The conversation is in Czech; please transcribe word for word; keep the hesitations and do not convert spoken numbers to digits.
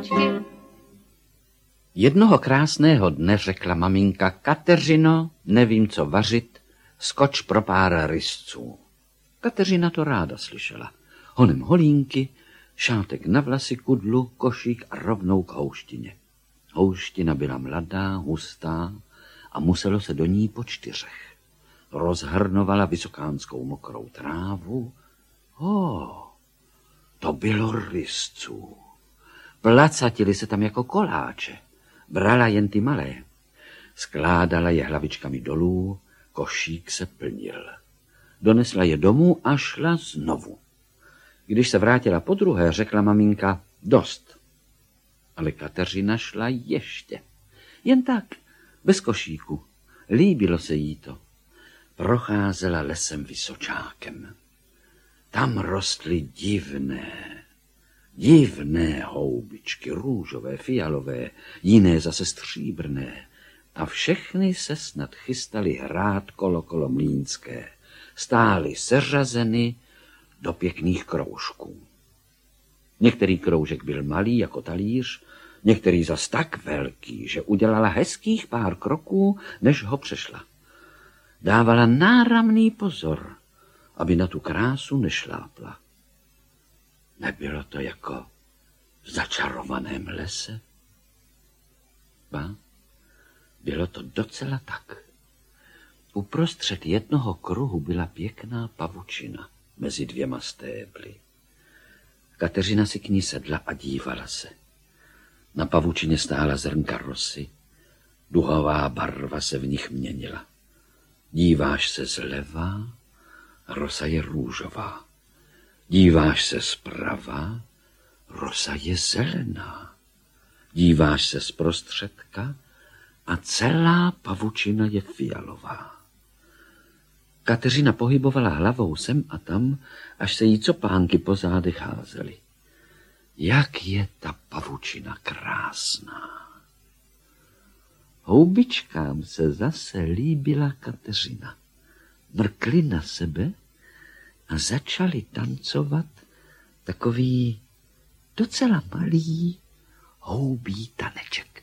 Jednoho krásného dne řekla maminka: Kateřino, nevím, co vařit, skoč pro pár rysců. Kateřina to ráda slyšela. Honem holínky, šátek na vlasy, kudlu, košík a rovnou k houštině. Houština byla mladá, hustá a muselo se do ní po čtyřech. Rozhrnovala vysokánskou mokrou trávu. Oh, to bylo rysců. Placatili se tam jako koláče. Brala jen ty malé. Skládala je hlavičkami dolů, košík se plnil. Donesla je domů a šla znovu. Když se vrátila podruhé, řekla maminka: dost. Ale Kateřina šla ještě. Jen tak, bez košíku. Líbilo se jí to. Procházela lesem Vysočákem. Tam rostly divné, divné houbičky, růžové, fialové, jiné zase stříbrné. A všechny se snad chystaly hrát kolo kolo mlýnské. Stály seřazeny do pěkných kroužků. Některý kroužek byl malý jako talíř, některý zas tak velký, že udělala hezkých pár kroků, než ho přešla. Dávala náramný pozor, aby na tu krásu nešlápla. Nebylo to jako v začarovaném lese? Ba, bylo to docela tak. Uprostřed jednoho kruhu byla pěkná pavučina mezi dvěma stébly. Kateřina si k ní sedla a dívala se. Na pavučině stála zrnka rosy, duhová barva se v nich měnila. Díváš se zleva, rosa je růžová. Díváš se zprava, rosa je zelená. Díváš se zprostředka a celá pavučina je fialová. Kateřina pohybovala hlavou sem a tam, až se jí copánky po zádech házely. Jak je ta pavučina krásná. Houbičkám se zase líbila Kateřina. Mrkli na sebe a začali tancovat takový docela malý houbí taneček.